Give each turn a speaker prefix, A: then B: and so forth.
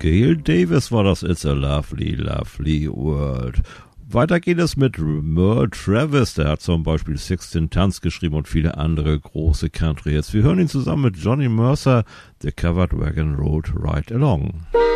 A: Gail Davis war das It's a Lovely, Lovely World. Weiter geht es mit Merle Travis, der hat zum Beispiel Sixteen Tons geschrieben und viele andere große Country-Hits. Wir hören ihn zusammen mit Johnny Mercer, The Covered Wagon Rolled Right Along.